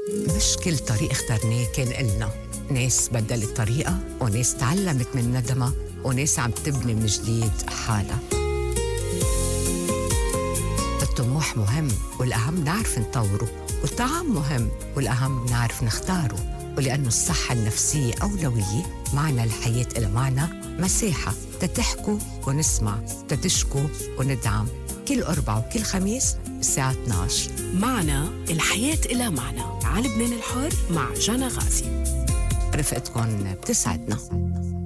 مش كل طريق اخترناه كان إلنا، ناس بدلت الطريقة وناس تعلمت من ندمها وناس عم تبني من جديد حالها. الطموح مهم والأهم نعرف نطوره، والطعام مهم والأهم نعرف نختاره، ولأنه الصحة النفسية أولوية معنا الحياة إلى معنى مساحة تتحكوا ونسمع تتشكوا وندعم. كل أربعة وكل خميس الساعة 12 معنا الحياة إلى معنى على لبنان الحر مع جانا غازي. رفقتكم بتسعدنا.